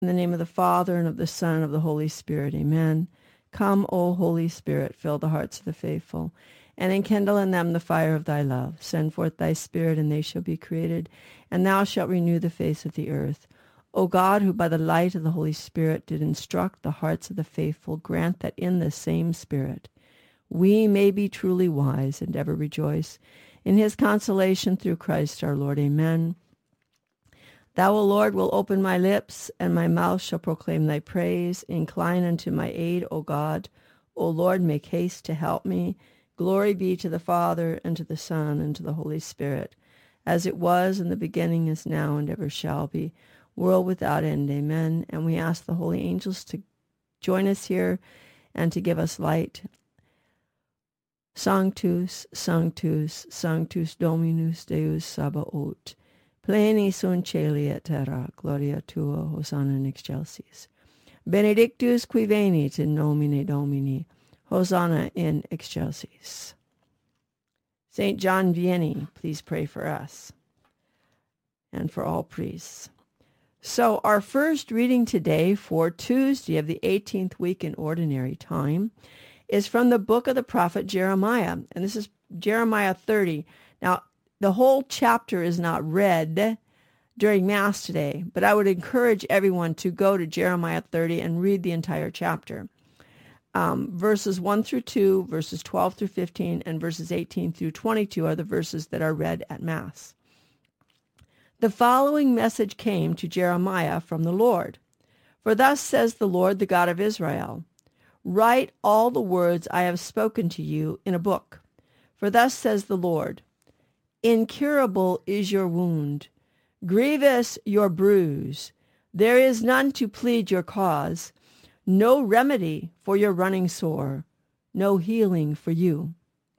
In the name of the Father, and of the Son, and of the Holy Spirit. Amen. Come, O Holy Spirit, fill the hearts of the faithful, and enkindle in them the fire of thy love. Send forth thy Spirit, and they shall be created, and thou shalt renew the face of the earth. O God, who by the light of the Holy Spirit did instruct the hearts of the faithful, grant that in the same Spirit we may be truly wise and ever rejoice in his consolation through Christ our Lord. Amen. Thou, O Lord, will open my lips, and my mouth shall proclaim thy praise. Incline unto my aid, O God. O Lord, make haste to help me. Glory be to the Father, and to the Son, and to the Holy Spirit, as it was in the beginning, is now, and ever shall be, world without end. Amen. And we ask the holy angels to join us here and to give us light. Sanctus, Sanctus, Sanctus Dominus Deus Sabaoth. Pleni sunt caeli et terra, gloria tua, Hosanna in excelsis. Benedictus qui venit in nomine Domini, Hosanna in excelsis. St. John Vianney, please pray for us and for all priests. So our first reading today for Tuesday of the 18th week in Ordinary Time is from the book of the prophet Jeremiah, and this is Jeremiah 30. Now, the whole chapter is not read during Mass today, but I would encourage everyone to go to Jeremiah 30 and read the entire chapter. Verses 1 through 2, verses 12 through 15, and verses 18 through 22 are the verses that are read at Mass. The following message came to Jeremiah from the Lord. For thus says the Lord, the God of Israel, write all the words I have spoken to you in a book. For thus says the Lord, incurable is your wound, grievous your bruise. There is none to plead your cause, no remedy for your running sore, no healing for you.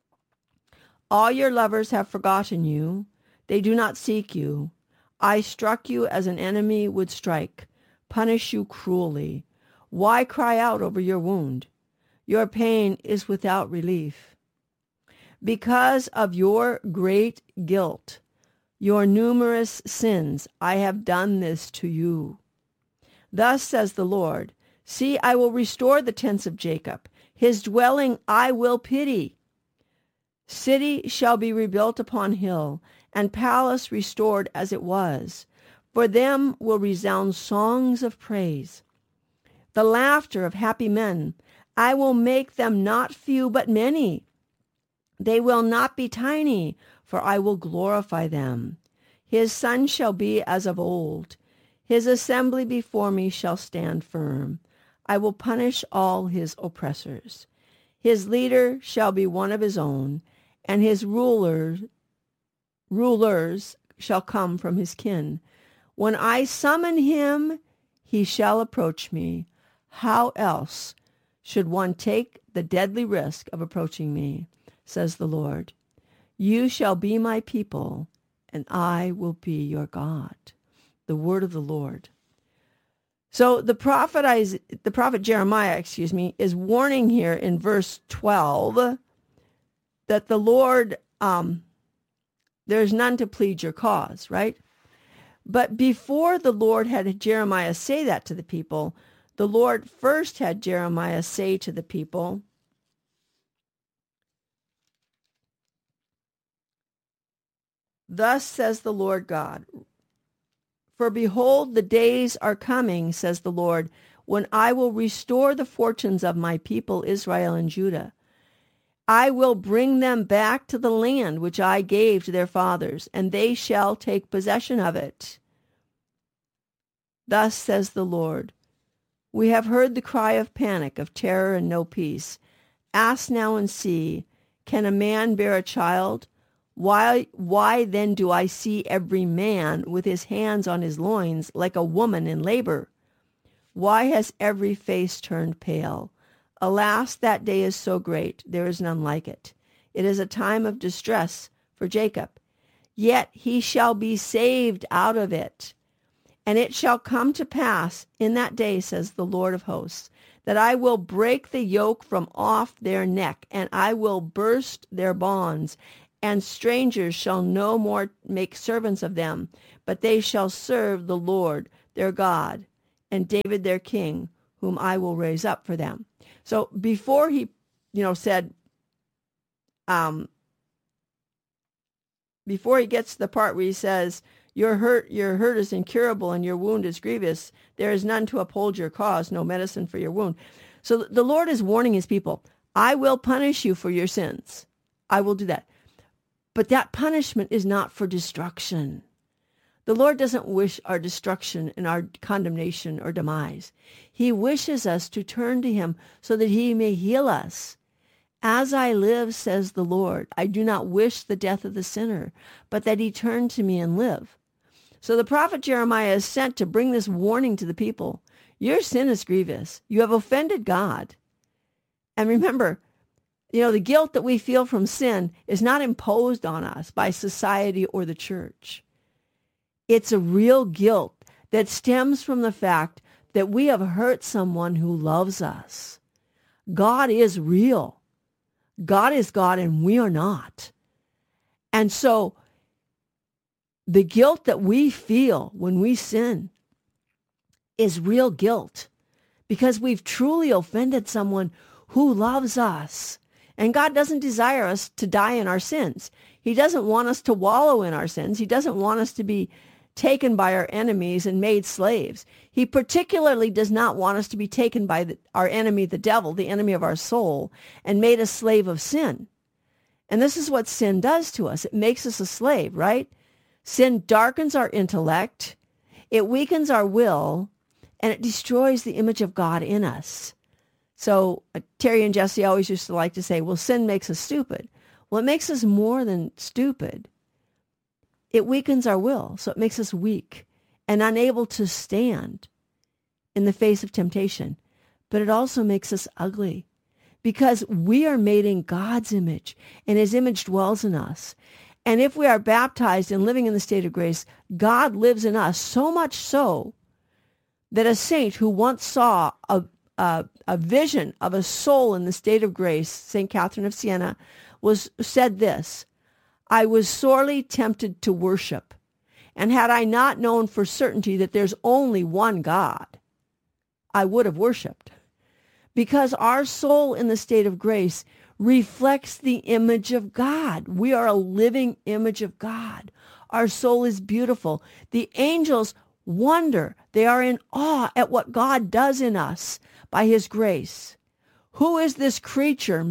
All your lovers have forgotten you. They do not seek you. I struck you as an enemy would strike, punish you cruelly. Why cry out over your wound? Your pain is without relief. Because of your great guilt, your numerous sins, I have done this to you. Thus says the Lord, see, I will restore the tents of Jacob. His dwelling I will pity. City shall be rebuilt upon hill, and palace restored as it was. For them will resound songs of praise. The laughter of happy men, I will make them not few but many. They will not be tiny, for I will glorify them. His son shall be as of old. His assembly before me shall stand firm. I will punish all his oppressors. His leader shall be one of his own, and his rulers shall come from his kin. When I summon him, he shall approach me. How else should one take the deadly risk of approaching me? Says the Lord. You shall be my people, and I will be your God. The word of the Lord. So the prophet Jeremiah, is warning here in verse 12 that the Lord, there's none to plead your cause, right? But before the Lord had Jeremiah say that to the people, the Lord first had Jeremiah say to the people, thus says the Lord God, for behold, the days are coming, says the Lord, when I will restore the fortunes of my people Israel and Judah. I will bring them back to the land which I gave to their fathers, and they shall take possession of it. Thus says the Lord, we have heard the cry of panic, of terror and no peace. Ask now and see, can a man bear a child? Why then do I see every man with his hands on his loins like a woman in labor? Why has every face turned pale? Alas, that day is so great, there is none like it. It is a time of distress for Jacob, yet he shall be saved out of it. And it shall come to pass in that day, says the Lord of hosts, that I will break the yoke from off their neck, and I will burst their bonds, and strangers shall no more make servants of them, but they shall serve the Lord their God, and David their king, whom I will raise up for them. So before he, said, before he gets to the part where he says, your hurt is incurable and your wound is grievous. There is none to uphold your cause, no medicine for your wound. So the Lord is warning his people, I will punish you for your sins. I will do that. But that punishment is not for destruction. The Lord doesn't wish our destruction and our condemnation or demise. He wishes us to turn to him so that he may heal us. As I live, says the Lord, I do not wish the death of the sinner, but that he turn to me and live. So the prophet Jeremiah is sent to bring this warning to the people. Your sin is grievous. You have offended God. And remember, the guilt that we feel from sin is not imposed on us by society or the church. It's a real guilt that stems from the fact that we have hurt someone who loves us. God is real. God is God and we are not. And so the guilt that we feel when we sin is real guilt because we've truly offended someone who loves us. And God doesn't desire us to die in our sins. He doesn't want us to wallow in our sins. He doesn't want us to be taken by our enemies and made slaves. He particularly does not want us to be taken by our enemy, the devil, the enemy of our soul, and made a slave of sin. And this is what sin does to us. It makes us a slave, right? Sin darkens our intellect, it weakens our will, and it destroys the image of God in us. So Terry and Jesse always used to like to say, well, sin makes us stupid. Well, it makes us more than stupid. It weakens our will, so it makes us weak and unable to stand in the face of temptation. But it also makes us ugly because we are made in God's image, and his image dwells in us. And if we are baptized and living in the state of grace, God lives in us, so much so that a saint who once saw a vision of a soul in the state of grace, St. Catherine of Siena, said this, I was sorely tempted to worship, and had I not known for certainty that there's only one God, I would have worshipped. Because our soul in the state of grace reflects the image of God. We are a living image of God. Our soul is beautiful. The angels wonder. They are in awe at what God does in us by his grace. Who is this creature,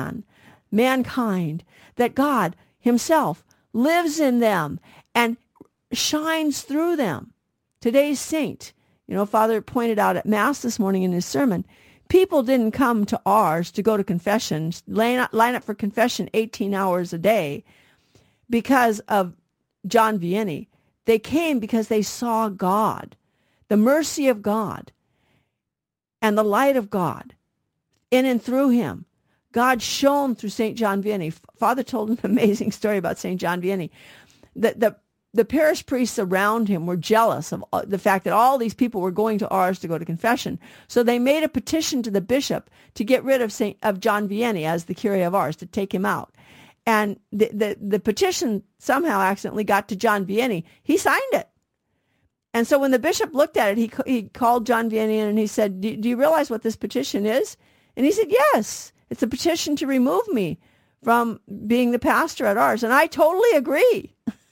mankind, that God himself lives in them and shines through them? Today's saint, Father pointed out at Mass this morning in his sermon, people didn't come to ours to go to confession, line up for confession 18 hours a day because of John Vianney. They came because they saw God, the mercy of God, and the light of God in and through him. God shone through St. John Vianney. Father told an amazing story about St. John Vianney. The parish priests around him were jealous of the fact that all these people were going to ours to go to confession. So they made a petition to the bishop to get rid of John Vianney as the curé of ours, to take him out. And the petition somehow accidentally got to John Vianney. He signed it. And so when the bishop looked at it, he called John Vianney in and he said, do you realize what this petition is? And he said, yes, it's a petition to remove me from being the pastor at ours. And I totally agree.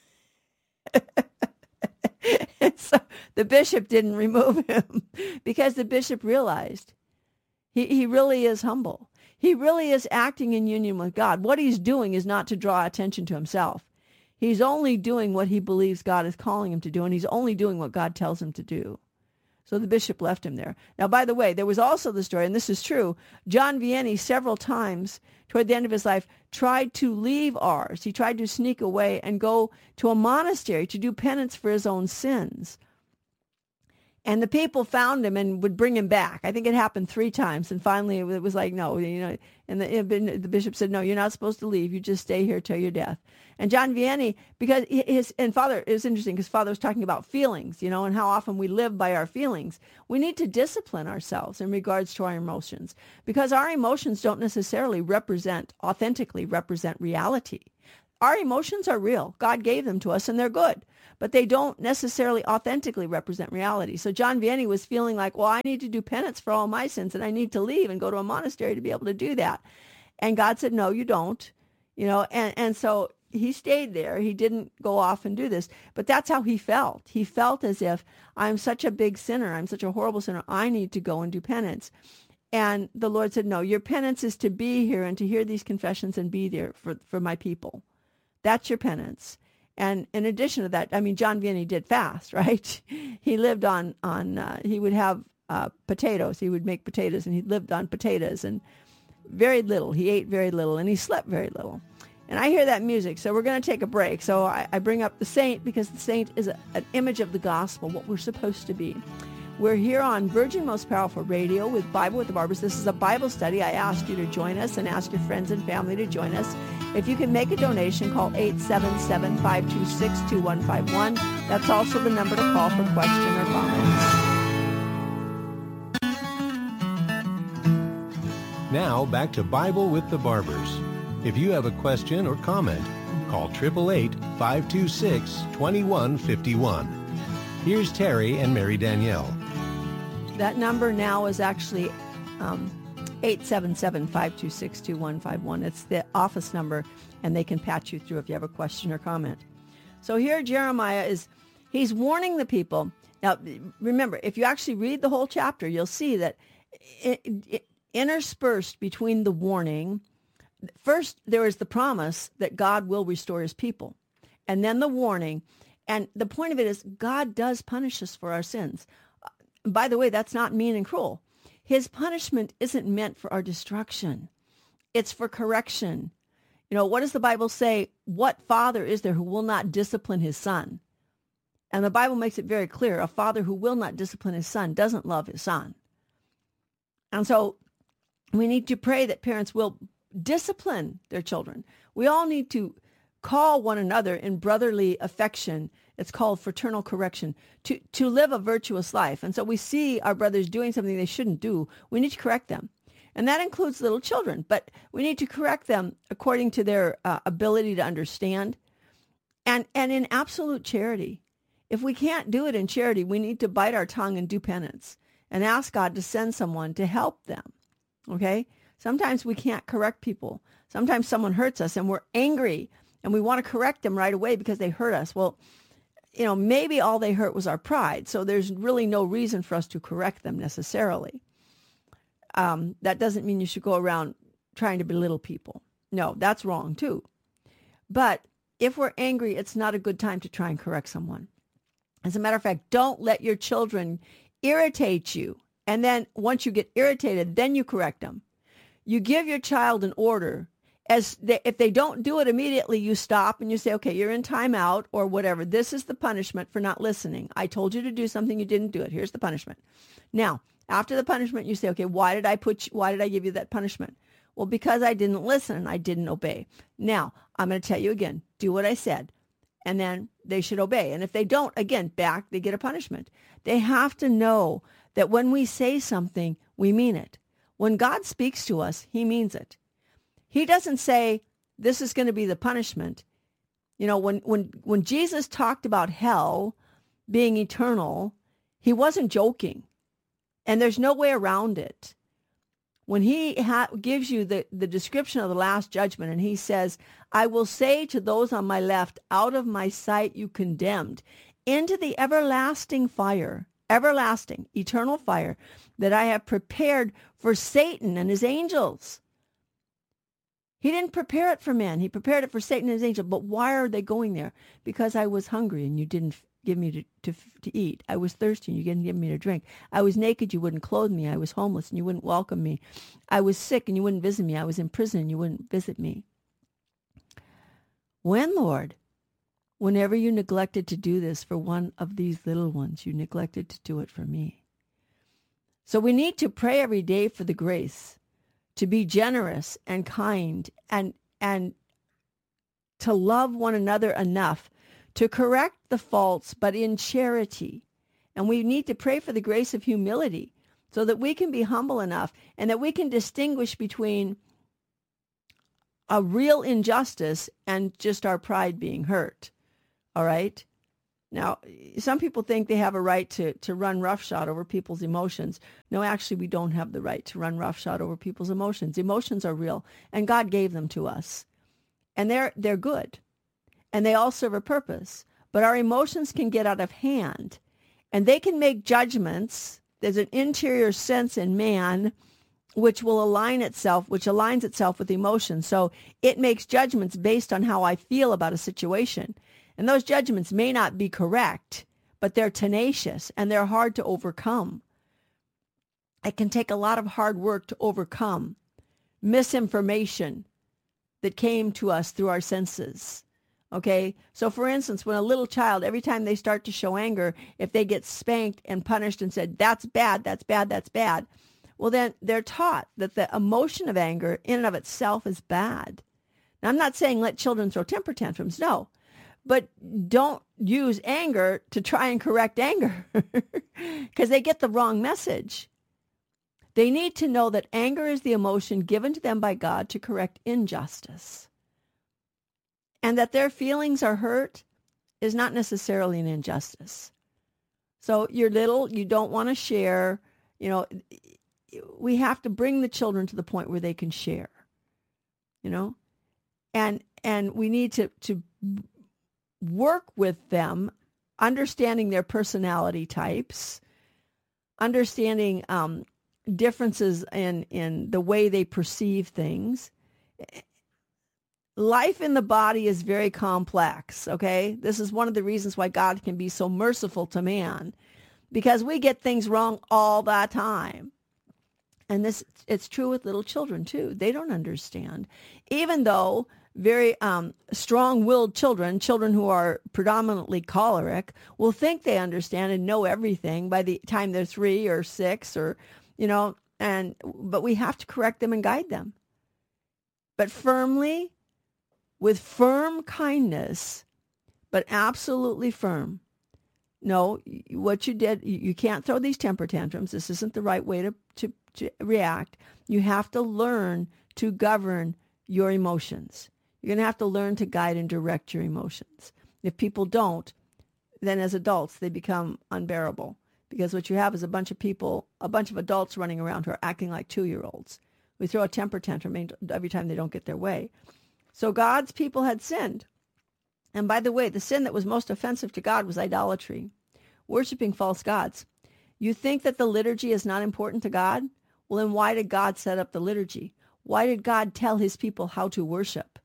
And so the bishop didn't remove him because the bishop realized he really is humble. He really is acting in union with God. What he's doing is not to draw attention to himself. He's only doing what he believes God is calling him to do, and he's only doing what God tells him to do. So the bishop left him there. Now, by the way, there was also the story, and this is true, John Vianney several times toward the end of his life tried to leave ours. He tried to sneak away and go to a monastery to do penance for his own sins. And the people found him and would bring him back. I think it happened 3 times. And finally it was like, no, and the bishop said, no, you're not supposed to leave. You just stay here till your death. And John Vianney, because Father, it was interesting because Father was talking about feelings, and how often we live by our feelings. We need to discipline ourselves in regards to our emotions because our emotions don't necessarily authentically represent reality. our emotions are real. God gave them to us and they're good, but they don't necessarily authentically represent reality. So John Vianney was feeling like, well, I need to do penance for all my sins and I need to leave and go to a monastery to be able to do that. And God said, no, you don't, and so he stayed there. He didn't go off and do this, but that's how he felt. He felt as if I'm such a big sinner. I'm such a horrible sinner. I need to go and do penance. And the Lord said, no, your penance is to be here and to hear these confessions and be there for my people. That's your penance. And in addition to that, I mean, John Vianney did fast, right? He lived on he would have potatoes. He would make potatoes and he lived on potatoes and very little. He ate very little and he slept very little. And I hear that music, so we're going to take a break. So I bring up the saint because the saint is an image of the gospel, what we're supposed to be. We're here on Virgin Most Powerful Radio with Bible with the Barbers. This is a Bible study. I asked you to join us and ask your friends and family to join us. If you can make a donation, call 877-526-2151. That's also the number to call for question or comments. Now back to Bible with the Barbers. If you have a question or comment, call 888-526-2151. Here's Terry and Mary Danielle. That number now is actually 877-526-2151. It's the office number, and they can patch you through if you have a question or comment. So here Jeremiah he's warning the people. Now, remember, if you actually read the whole chapter, you'll see that interspersed between the warning, first there is the promise that God will restore his people, and then the warning. And the point of it is God does punish us for our sins. By the way, that's not mean and cruel. His punishment isn't meant for our destruction. It's for correction. What does the Bible say? What father is there who will not discipline his son? And the Bible makes it very clear. A father who will not discipline his son doesn't love his son. And so we need to pray that parents will discipline their children. We all need to call one another in brotherly affection. It's called fraternal correction, to live a virtuous life. And so we see our brothers doing something they shouldn't do. We need to correct them. And that includes little children, but we need to correct them according to their ability to understand and in absolute charity. If we can't do it in charity, we need to bite our tongue and do penance and ask God to send someone to help them. Okay? Sometimes we can't correct people. Sometimes someone hurts us and we're angry and we want to correct them right away because they hurt us. Well, maybe all they hurt was our pride. So there's really no reason for us to correct them necessarily. That doesn't mean you should go around trying to belittle people. No, that's wrong too. But if we're angry, it's not a good time to try and correct someone. As a matter of fact, don't let your children irritate you. And then once you get irritated, then you correct them. You give your child an order. If they don't do it immediately, you stop and you say, okay, you're in timeout or whatever. This is the punishment for not listening. I told you to do something, you didn't do it. Here's the punishment. Now, after the punishment, you say, okay, why did I give you that punishment? Well, because I didn't listen and I didn't obey. Now, I'm going to tell you again, do what I said. And then they should obey. And if they don't, again, they get a punishment. They have to know that when we say something, we mean it. When God speaks to us, he means it. He doesn't say, this is going to be the punishment. When Jesus talked about hell being eternal, he wasn't joking. And there's no way around it. When he gives you the description of the last judgment, and he says, I will say to those on my left, out of my sight you condemned, into the everlasting fire, everlasting, eternal fire, that I have prepared for Satan and his angels. He didn't prepare it for man. He prepared it for Satan and his angels. But why are they going there? Because I was hungry and you didn't give me to eat. I was thirsty and you didn't give me to drink. I was naked, you wouldn't clothe me. I was homeless and you wouldn't welcome me. I was sick and you wouldn't visit me. I was in prison and you wouldn't visit me. When, Lord, whenever you neglected to do this for one of these little ones, you neglected to do it for me. So we need to pray every day for the grace to be generous and kind and to love one another enough to correct the faults, but in charity. And we need to pray for the grace of humility so that we can be humble enough and that we can distinguish between a real injustice and just our pride being hurt. All right? Now, some people think they have a right to run roughshod over people's emotions. No, actually, we don't have the right to run roughshod over people's emotions. Emotions are real, and God gave them to us. And they're good, and they all serve a purpose. But our emotions can get out of hand, and they can make judgments. There's an interior sense in man which aligns itself with emotions. So it makes judgments based on how I feel about a situation. And those judgments may not be correct, but they're tenacious and they're hard to overcome. It can take a lot of hard work to overcome misinformation that came to us through our senses. Okay? So for instance, when a little child, every time they start to show anger, if they get spanked and punished and said, that's bad, that's bad, that's bad, well then they're taught that the emotion of anger in and of itself is bad. Now I'm not saying let children throw temper tantrums, no. But don't use anger to try and correct anger because they get the wrong message. They need to know that anger is the emotion given to them by God to correct injustice. And that their feelings are hurt is not necessarily an injustice. So you're little, you don't want to share. You know, we have to bring the children to the point where they can share. You know, and we need to work with them, understanding their personality types, understanding differences in the way they perceive things. Life in the body is very complex, okay? This is one of the reasons why God can be so merciful to man, because we get things wrong all the time. And it's true with little children too. They don't understand. Even though very strong-willed children who are predominantly choleric, will think they understand and know everything by the time they're 3 or 6 or, you know, but we have to correct them and guide them. But firmly, with firm kindness, but absolutely firm. No, what you did, you can't throw these temper tantrums. This isn't the right way to react. You have to learn to govern your emotions. You're going to have to learn to guide and direct your emotions. If people don't, then as adults, they become unbearable. Because what you have is a bunch of adults running around who are acting like 2-year-olds. We throw a temper tantrum every time they don't get their way. So God's people had sinned. And by the way, the sin that was most offensive to God was idolatry, worshiping false gods. You think that the liturgy is not important to God? Well, then why did God set up the liturgy? Why did God tell his people how to worship?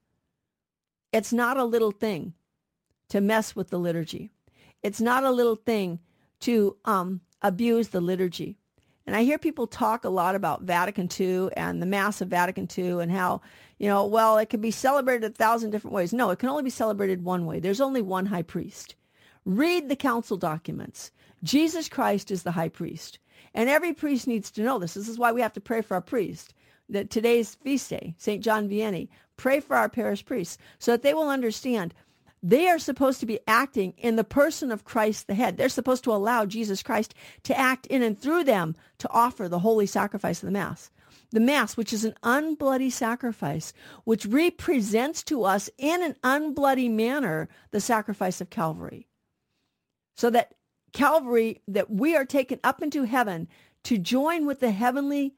It's not a little thing to mess with the liturgy. It's not a little thing to abuse the liturgy. And I hear people talk a lot about Vatican II and the Mass of Vatican II and how, you know, well, it can be celebrated 1,000 different ways. No, it can only be celebrated one way. There's only one high priest. Read the council documents. Jesus Christ is the high priest. And every priest needs to know this. This is why we have to pray for our priest. That today's feast day, St. John Vianney, pray for our parish priests so that they will understand they are supposed to be acting in the person of Christ the head. They're supposed to allow Jesus Christ to act in and through them to offer the holy sacrifice of the Mass. The Mass, which is an unbloody sacrifice, which represents to us in an unbloody manner the sacrifice of Calvary. So that Calvary, that we are taken up into heaven to join with the heavenly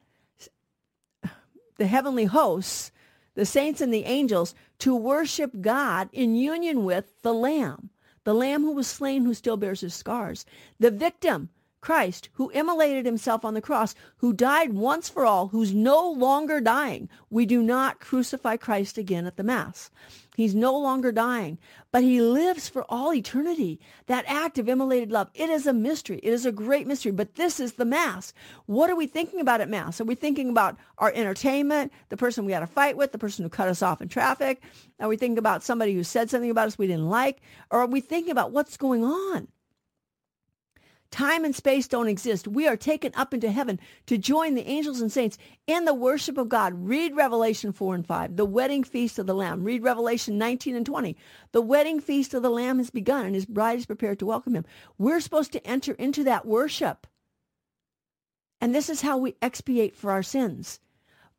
hosts, the saints and the angels, to worship God in union with the Lamb who was slain, who still bears his scars, the victim, Christ, who immolated himself on the cross, who died once for all, who's no longer dying. We do not crucify Christ again at the Mass. He's no longer dying, but he lives for all eternity. That act of immolated love, it is a mystery. It is a great mystery, but this is the Mass. What are we thinking about at Mass? Are we thinking about our entertainment, the person we had a fight with, the person who cut us off in traffic? Are we thinking about somebody who said something about us we didn't like? Or are we thinking about what's going on? Time and space don't exist. We are taken up into heaven to join the angels and saints in the worship of God. Read Revelation 4 and 5, the wedding feast of the Lamb. Read Revelation 19 and 20. The wedding feast of the Lamb has begun and his bride is prepared to welcome him. We're supposed to enter into that worship. And this is how we expiate for our sins,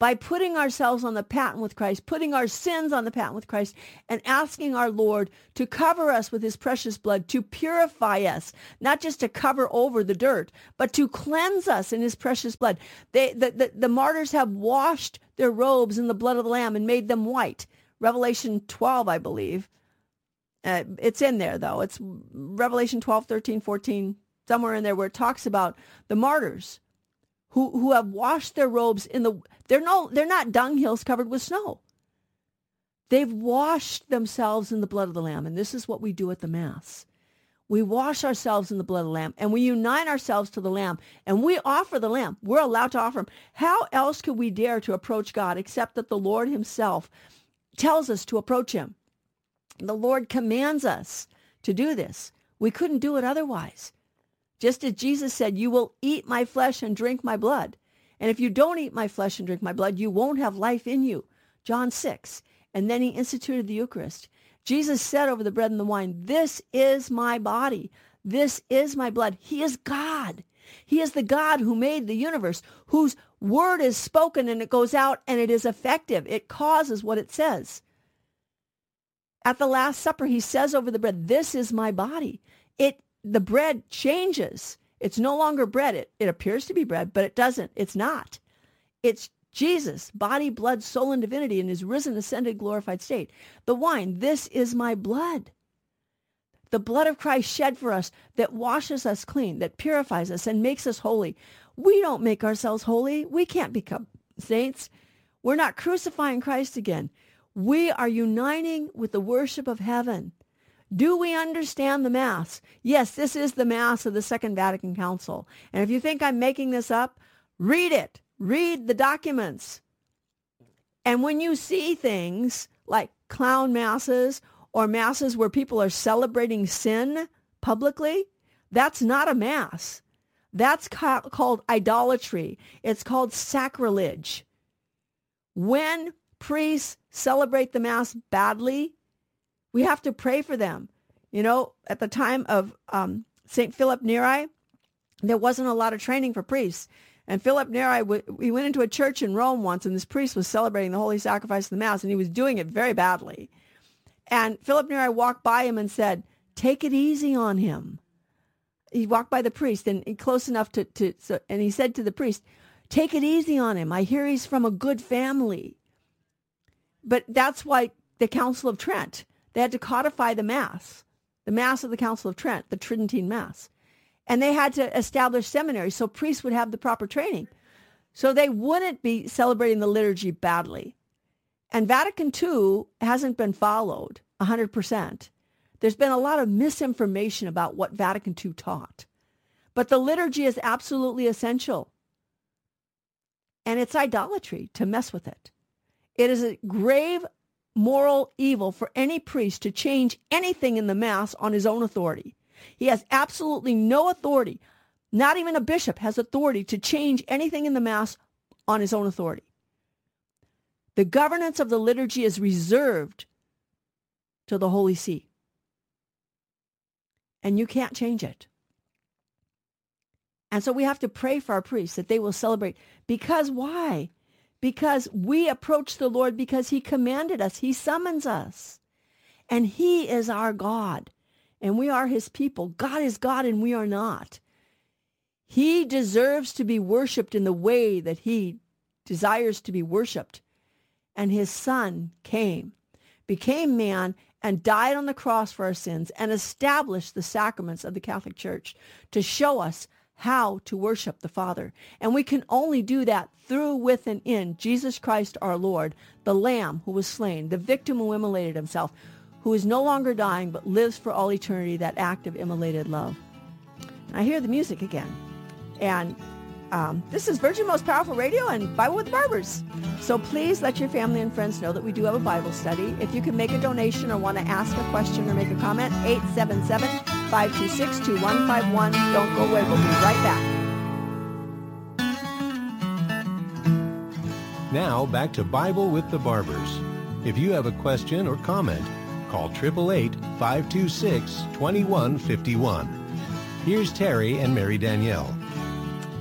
by putting ourselves on the patent with Christ, putting our sins on the patent with Christ, and asking our Lord to cover us with his precious blood, to purify us, not just to cover over the dirt, but to cleanse us in his precious blood. The martyrs have washed their robes in the blood of the Lamb and made them white. Revelation 12, I believe. It's in there, though. It's Revelation 12, 13, 14, somewhere in there where it talks about the martyrs who have washed their robes in the... They're not dung hills covered with snow. They've washed themselves in the blood of the Lamb, and this is what we do at the Mass. We wash ourselves in the blood of the Lamb, and we unite ourselves to the Lamb, and we offer the Lamb. We're allowed to offer him. How else could we dare to approach God except that the Lord himself tells us to approach him? The Lord commands us to do this. We couldn't do it otherwise. Just as Jesus said, you will eat my flesh and drink my blood. And if you don't eat my flesh and drink my blood, you won't have life in you. John 6. And then he instituted the Eucharist. Jesus said over the bread and the wine, this is my body. This is my blood. He is God. He is the God who made the universe, whose word is spoken and it goes out and it is effective. It causes what it says. At the Last Supper, he says over the bread, this is my body. The bread changes. It's no longer bread. It appears to be bread, but it doesn't. It's not. It's Jesus, body, blood, soul, and divinity in his risen, ascended, glorified state. The wine, this is my blood. The blood of Christ shed for us that washes us clean, that purifies us and makes us holy. We don't make ourselves holy. We can't become saints. We're not crucifying Christ again. We are uniting with the worship of heaven. Do we understand the Mass? Yes, this is the Mass of the Second Vatican Council. And if you think I'm making this up, read it. Read the documents. And when you see things like clown masses or masses where people are celebrating sin publicly, that's not a Mass. That's called idolatry. It's called sacrilege. When priests celebrate the Mass badly, we have to pray for them. You know, at the time of St. Philip Neri, there wasn't a lot of training for priests. And Philip Neri, he went into a church in Rome once, and this priest was celebrating the Holy Sacrifice of the Mass, and he was doing it very badly. And Philip Neri walked by him and said, take it easy on him. He walked by the priest, and close enough and he said to the priest, take it easy on him. I hear he's from a good family. But that's why the Council of Trent, they had to codify the Mass of the Council of Trent, the Tridentine Mass. And they had to establish seminaries so priests would have the proper training. So they wouldn't be celebrating the liturgy badly. And Vatican II hasn't been followed 100%. There's been a lot of misinformation about what Vatican II taught. But the liturgy is absolutely essential. And it's idolatry to mess with it. It is a grave moral evil for any priest to change anything in the Mass on his own authority. He has absolutely no authority. Not even a bishop has authority to change anything in the Mass on his own authority. The governance of the liturgy is reserved to the Holy See. And you can't change it. And so we have to pray for our priests that they will celebrate. Because why? Because we approach the Lord because he commanded us. He summons us. And he is our God. And we are his people. God is God and we are not. He deserves to be worshipped in the way that he desires to be worshipped. And his Son came, became man, and died on the cross for our sins and established the sacraments of the Catholic Church to show us how to worship the Father. And we can only do that through, with, and in Jesus Christ our Lord, the Lamb who was slain, the victim who immolated himself, who is no longer dying but lives for all eternity, that act of immolated love. And I hear the music again. And this is Virgin Most Powerful Radio and Bible with the Barbers. So please let your family and friends know that we do have a Bible study. If you can make a donation or want to ask a question or make a comment, 877-526-2151. Don't go away. We'll be right back. Now back to Bible with the Barbers. If you have a question or comment, call 888-526-2151. Here's Terry and Mary Danielle.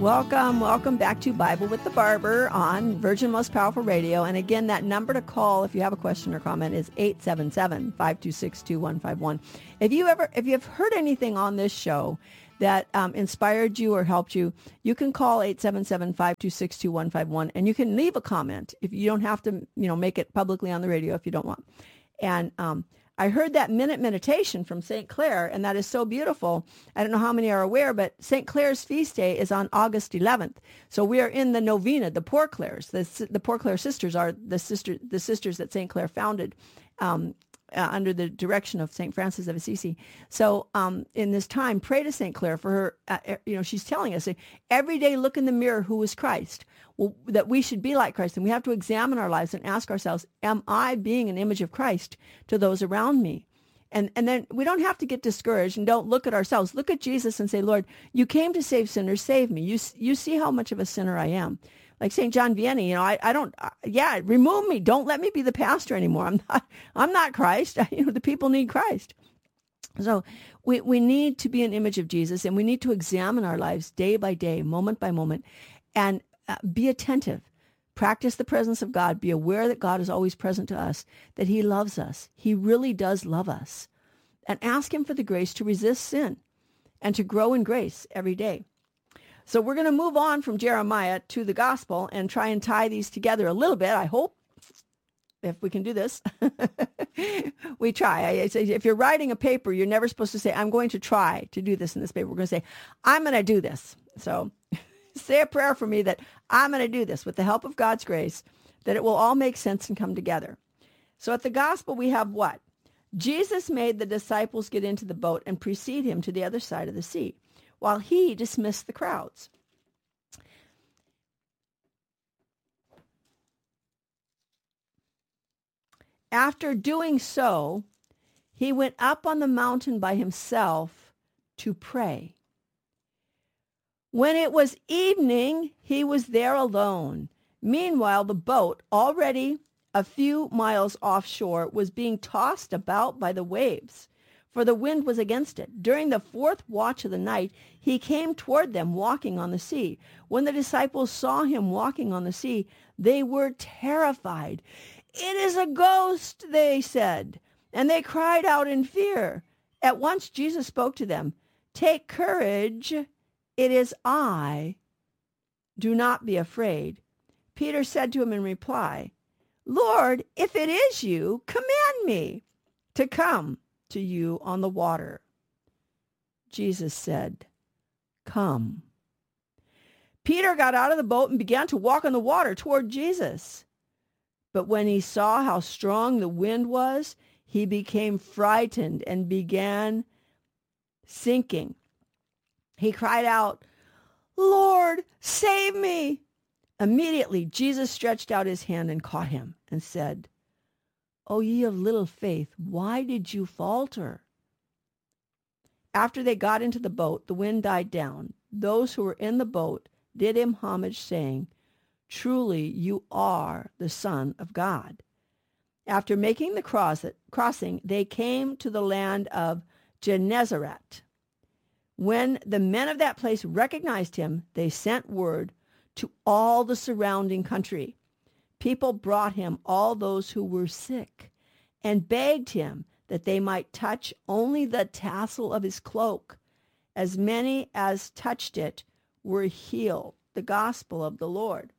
Welcome back to Bible with the Barber on Virgin Most Powerful Radio. And again, that number to call if you have a question or comment is 877-526-2151. If you've heard anything on this show that inspired you or helped you, you can call 877-526-2151 and you can leave a comment. If you don't have to, make it publicly on the radio if you don't want. And I heard that minute meditation from St. Clair, and that is so beautiful. I don't know how many are aware, but St. Clair's feast day is on August 11th. So we are in the novena, the Poor Clares. The Poor Clare sisters are the sisters that St. Clair founded under the direction of St. Francis of Assisi. So in this time, pray to St. Clair for her. She's telling us every day, look in the mirror, who is Christ? Well, that we should be like Christ. And we have to examine our lives and ask ourselves, am I being an image of Christ to those around me? And then we don't have to get discouraged and don't look at ourselves. Look at Jesus and say, Lord, you came to save sinners, save me. You see how much of a sinner I am. Like St. John Vianney, remove me. Don't let me be the pastor anymore. I'm not Christ. The people need Christ. So we need to be an image of Jesus, and we need to examine our lives day by day, moment by moment, and be attentive. Practice the presence of God. Be aware that God is always present to us, that he loves us. He really does love us. And ask him for the grace to resist sin and to grow in grace every day. So we're going to move on from Jeremiah to the gospel and try and tie these together a little bit, I hope, if we can do this. We try. I say, if you're writing a paper, you're never supposed to say, I'm going to try to do this in this paper. We're going to say, I'm going to do this. So say a prayer for me that I'm going to do this with the help of God's grace, that it will all make sense and come together. So at the gospel, we have what? Jesus made the disciples get into the boat and precede him to the other side of the sea, while he dismissed the crowds. After doing so, he went up on the mountain by himself to pray. When it was evening, he was there alone. Meanwhile, the boat, already a few miles offshore, was being tossed about by the waves, for the wind was against it. During the fourth watch of the night, he came toward them walking on the sea. When the disciples saw him walking on the sea, they were terrified. It is a ghost, they said, and they cried out in fear. At once Jesus spoke to them. Take courage. It is I. Do not be afraid. Peter said to him in reply, Lord, if it is you, command me to come to you on the water. Jesus said, Come. Peter got out of the boat and began to walk on the water toward Jesus. But when he saw how strong the wind was, he became frightened and began sinking. He cried out, Lord, save me. Immediately, Jesus stretched out his hand and caught him and said, O ye of little faith, why did you falter? After they got into the boat, the wind died down. Those who were in the boat did him homage, saying, Truly you are the Son of God. After making the crossing, they came to the land of Gennesaret. When the men of that place recognized him, they sent word to all the surrounding country. People brought him all those who were sick and begged him that they might touch only the tassel of his cloak. As many as touched it were healed. The gospel of the Lord.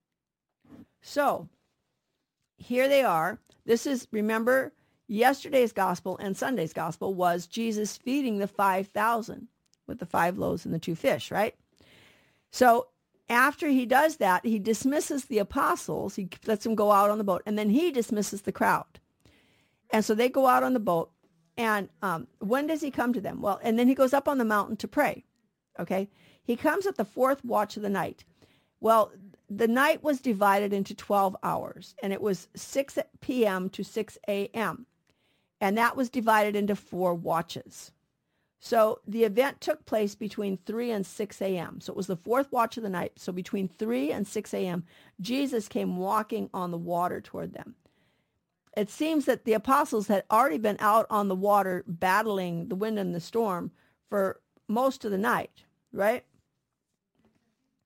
So, here they are. This is, remember, yesterday's gospel and Sunday's gospel was Jesus feeding the 5,000 with the 5 loaves and the 2 fish, right? So, after he does that, he dismisses the apostles. He lets them go out on the boat, and then he dismisses the crowd. And so they go out on the boat, and when does he come to them? Well, and then he goes up on the mountain to pray, okay? He comes at the fourth watch of the night. Well, the night was divided into 12 hours, and it was 6 p.m. to 6 a.m., and that was divided into 4 watches. So the event took place between 3 and 6 a.m. So it was the fourth watch of the night. So between 3 and 6 a.m., Jesus came walking on the water toward them. It seems that the apostles had already been out on the water battling the wind and the storm for most of the night, right?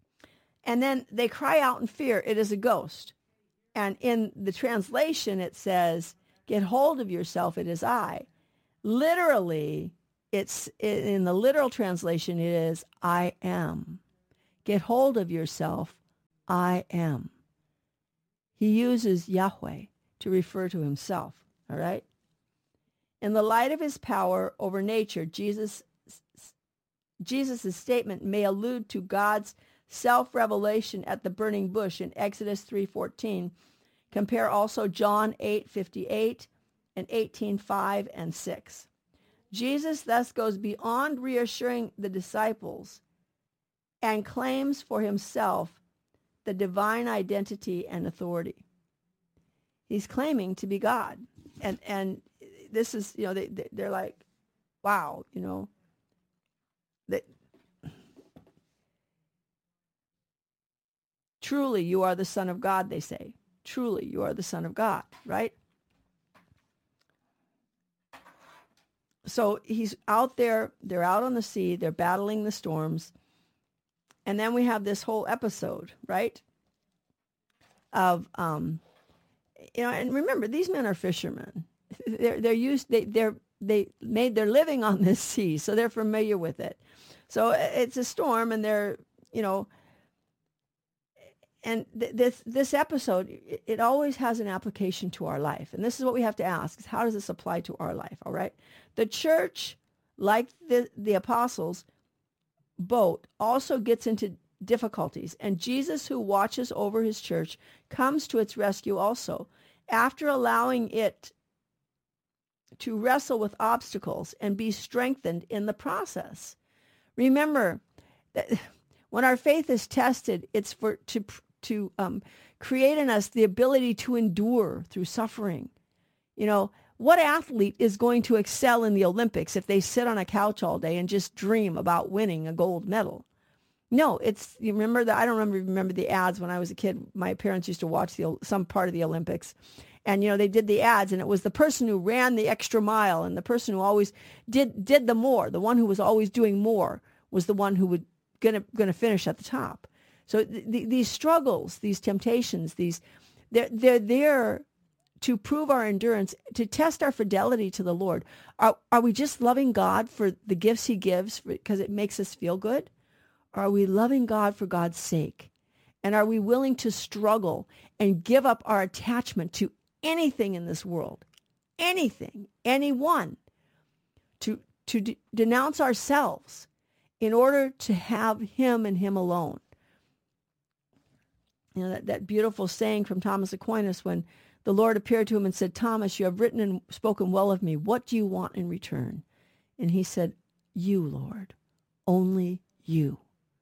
And then they cry out in fear, it is a ghost. And in the translation, it says, get hold of yourself, it is I. Literally, it's in the literal translation, it is, I am. Get hold of yourself, I am. He uses Yahweh to refer to himself, all right? In the light of his power over nature, Jesus' statement may allude to God's self-revelation at the burning bush in Exodus 3:14. Compare also John 8:58 and 18:5 and 6. Jesus thus goes beyond reassuring the disciples and claims for himself the divine identity and authority. He's claiming to be God. And this is, they're like, wow, that truly you are the Son of God, they say. Truly you are the Son of God, right? So he's out there, they're out on the sea, they're battling the storms. And then we have this whole episode, right? Of, and remember, these men are fishermen. They made their living on this sea, so they're familiar with it. So it's a storm, and they're, and this episode, it always has an application to our life. And this is what we have to ask, is how does this apply to our life, all right? The church, like the apostles' boat, also gets into difficulties. And Jesus, who watches over his church, comes to its rescue also, after allowing it to wrestle with obstacles and be strengthened in the process. Remember that when our faith is tested, it's to create in us the ability to endure through suffering. What athlete is going to excel in the Olympics if they sit on a couch all day and just dream about winning a gold medal? No, you remember that? I don't remember the ads when I was a kid. My parents used to watch some part of the Olympics. And, they did the ads, and it was the person who ran the extra mile and the person who always did the more. The one who was always doing more was the one who would gonna finish at the top. So these struggles, these temptations, they're there to prove our endurance, to test our fidelity to the Lord. Are we just loving God for the gifts he gives because it makes us feel good? Or are we loving God for God's sake? And are we willing to struggle and give up our attachment to anything in this world, anything, anyone, to denounce ourselves in order to have him and him alone? That beautiful saying from Thomas Aquinas, when the Lord appeared to him and said, Thomas, you have written and spoken well of me. What do you want in return? And he said, you, Lord, only you.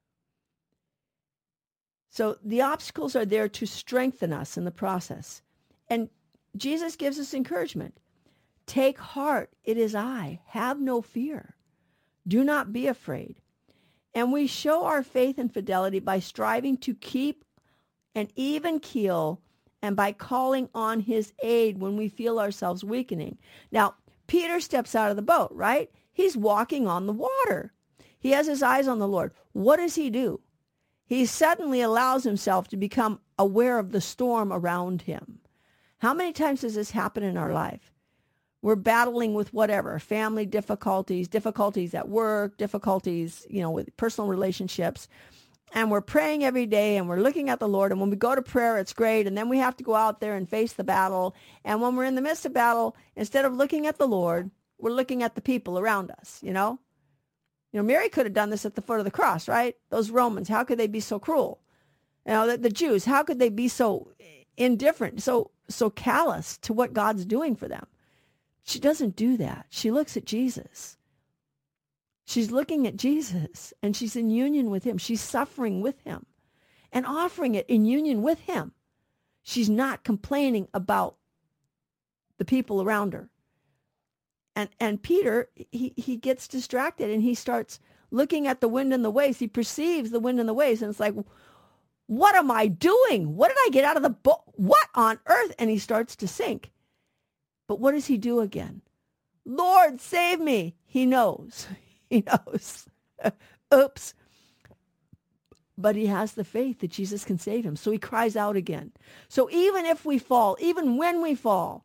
So the obstacles are there to strengthen us in the process. And Jesus gives us encouragement. Take heart, it is I. Have no fear. Do not be afraid. And we show our faith and fidelity by striving to keep an even keel and by calling on his aid when we feel ourselves weakening. Now, Peter steps out of the boat, right? He's walking on the water. He has his eyes on the Lord. What does he do? He suddenly allows himself to become aware of the storm around him. How many times does this happen in our life? We're battling with whatever, family difficulties at work, difficulties, with personal relationships. And we're praying every day and we're looking at the Lord. And when we go to prayer, it's great. And then we have to go out there and face the battle. And when we're in the midst of battle, instead of looking at the Lord, we're looking at the people around us, Mary could have done this at the foot of the cross, right? Those Romans, how could they be so cruel? The Jews, how could they be so indifferent, so callous to what God's doing for them? She doesn't do that. She looks at Jesus. She's looking at Jesus, and she's in union with him. She's suffering with him and offering it in union with him. She's not complaining about the people around her. And Peter, he gets distracted, and he starts looking at the wind and the waves. He perceives the wind and the waves, and it's like, what am I doing? What did I get out of the boat? What on earth? And he starts to sink. But what does he do again? Lord, save me. He knows. He knows. Oops. but he has the faith that Jesus can save him. So he cries out again. So even if we fall, even when we fall,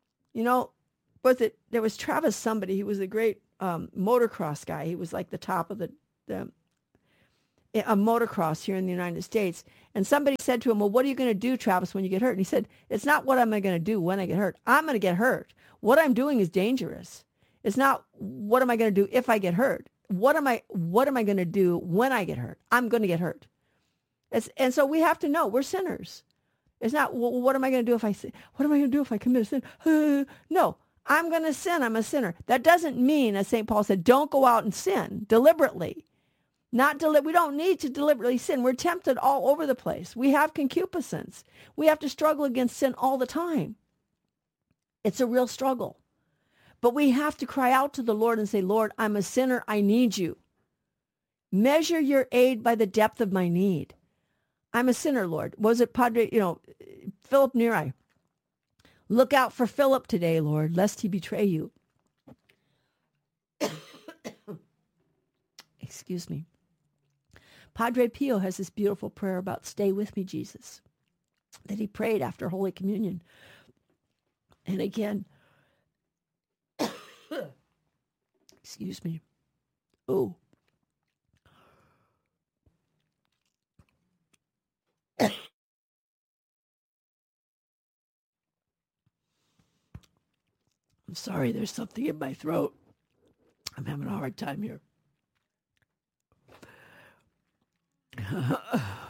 there was Travis somebody, he was a great motocross guy. He was like the top of a motocross here in the United States. And somebody said to him, well, what are you going to do, Travis, when you get hurt? And he said, it's not what am I going to do when I get hurt. I'm going to get hurt. What I'm doing is dangerous. It's not what am I going to do if I get hurt. What am I going to do when I get hurt? I'm going to get hurt. And so we have to know we're sinners. It's not, well, what am I going to do if I sin? What am I going to do if I commit a sin? No, I'm going to sin. I'm a sinner. That doesn't mean, as St. Paul said, don't go out and sin deliberately. We don't need to deliberately sin. We're tempted all over the place. We have concupiscence. We have to struggle against sin all the time. It's a real struggle. But we have to cry out to the Lord and say, Lord, I'm a sinner. I need you. Measure your aid by the depth of my need. I'm a sinner, Lord. Was it Padre, Philip Neri? Look out for Philip today, Lord, lest he betray you. Excuse me. Padre Pio has this beautiful prayer about stay with me, Jesus, that he prayed after Holy Communion. And again, excuse me. Oh. I'm sorry, there's something in my throat. I'm having a hard time here.